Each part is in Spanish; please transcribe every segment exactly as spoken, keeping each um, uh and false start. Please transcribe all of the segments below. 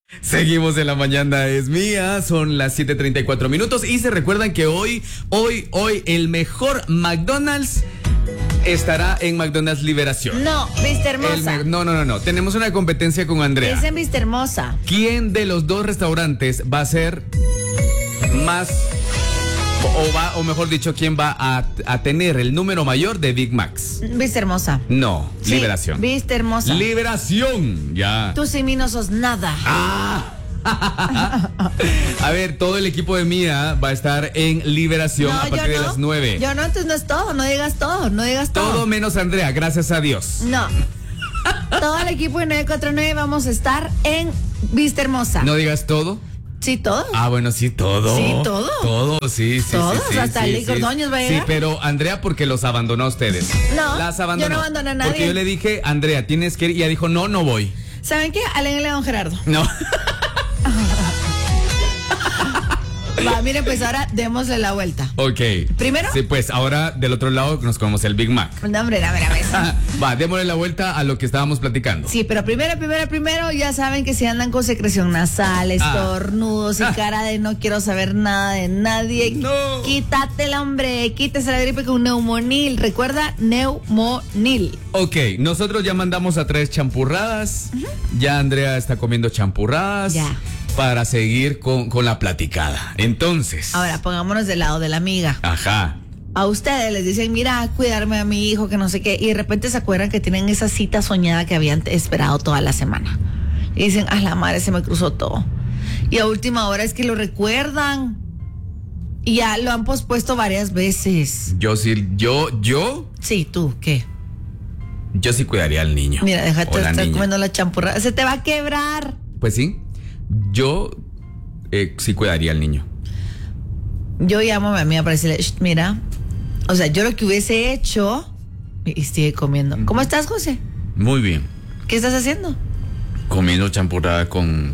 Seguimos en La Mañana Es Mía, son las siete treinta y cuatro minutos y se recuerdan que hoy, hoy, hoy el mejor McDonald's estará en McDonald's Liberación. No, Vista Hermosa. Me- no, no, no, no, tenemos una competencia con Andrea. Es en Vista Hermosa. ¿Quién de los dos restaurantes va a ser más, o, o va, o mejor dicho, quién va a, a tener el número mayor de Big Macs? Vista Hermosa. No, Sí, Liberación. Vista Hermosa. Liberación, ya. Tú sin mí no sos nada. Ah. A ver, todo el equipo de Mía va a estar en Liberación No, a partir yo de no. las nueve. Yo no, entonces no es todo, no digas todo, no digas todo. Todo menos Andrea, gracias a Dios. No. Todo el equipo de nueve cuatro nueve vamos a estar en Vista Hermosa. ¿No digas todo? Sí, todo. Ah, bueno, sí, todo. Sí, todo. Todo, sí, sí. Todos, sí, sí, hasta sí, Lic Ordóñez va a Sí, llegar. pero Andrea porque los abandonó a ustedes. No, Las abandonó. yo no abandoné a nadie. Porque yo le dije, Andrea, tienes que ir. Y ella dijo, no, no voy. ¿Saben qué? Aléguenle a don Gerardo. No. Va, miren, pues ahora démosle la vuelta. Ok. ¿Primero? Sí, pues ahora del otro lado nos comemos el Big Mac. No, hombre, a ver, a ver. Va, démosle la vuelta a lo que estábamos platicando. Sí, pero primero, primero, primero, ya saben que si andan con secreción nasal, estornudos Ah. y cara de no quiero saber nada de nadie, No. quítatela, hombre, quítese la gripe con Neumonil. Recuerda, Neumonil. Ok, nosotros ya mandamos a tres champurradas. Ya Andrea está comiendo champurradas. Ya. Para seguir con, con la platicada. Entonces. Ahora, pongámonos del lado de la amiga. Ajá. A ustedes les dicen, mira, cuidarme a mi hijo, que no sé qué, y de repente se acuerdan que tienen esa cita soñada que habían esperado toda la semana. Y dicen, a la madre, se me cruzó todo. Y a última hora es que lo recuerdan. Y ya lo han pospuesto varias veces. Yo sí, yo, yo, Sí, tú, ¿qué? yo sí cuidaría al niño. Mira, déjate o de la estar niña. comiendo la champurrada. Se te va a quebrar. Pues sí, yo eh, sí cuidaría al niño. Yo llamo a mi amiga para decirle, "Shh, mira, o sea, yo lo que hubiese hecho, y, y sigue comiendo. ¿Cómo estás, José? Muy bien. ¿Qué estás haciendo? Comiendo champurrada con.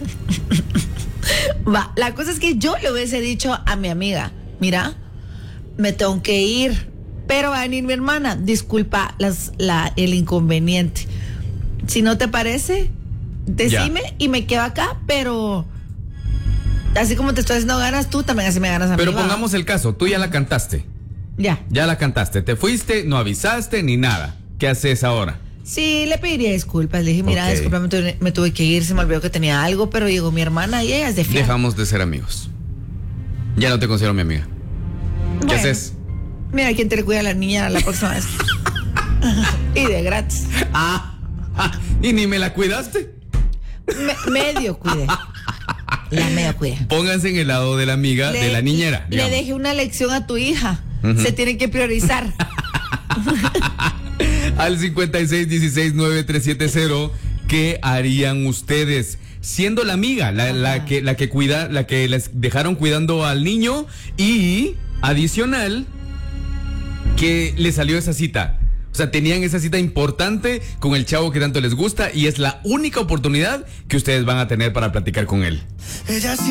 Va, la cosa es que yo le hubiese dicho a mi amiga, mira, me tengo que ir, pero va a venir mi hermana, disculpa las, la, el inconveniente. Si no te parece, decime Ya. y me quedo acá, pero así como te estoy haciendo ganas, tú también así me ganas a mí. Pero va. pongamos el caso, tú ya la cantaste. Ya. Ya la cantaste. Te fuiste, no avisaste ni nada. ¿Qué haces ahora? Sí, le pediría disculpas. Le dije, mira, Ok. disculpa, me tuve, me tuve que ir, se me olvidó que tenía algo, pero llegó mi hermana y ella es de fiel. Dejamos de ser amigos. Ya no te considero mi amiga. ¿Qué Bueno. haces? Mira, quién te le cuida a la niña la próxima vez. Y de gratis. Ah, ah, y ni me la cuidaste. Me- medio cuide. La medio cuide. Pónganse en el lado de la amiga, Le- de la niñera. Le digamos. dejé una lección a tu hija. Ujú. Se tiene que priorizar. Al cincuenta y seis dieciséis nueve tres siete cero, ¿qué harían ustedes? Siendo la amiga, la, la que, la que cuida, la que les dejaron cuidando al niño y adicional que le salió esa cita. O sea, tenían esa cita importante con el chavo que tanto les gusta y es la única oportunidad que ustedes van a tener para platicar con él. Ella sí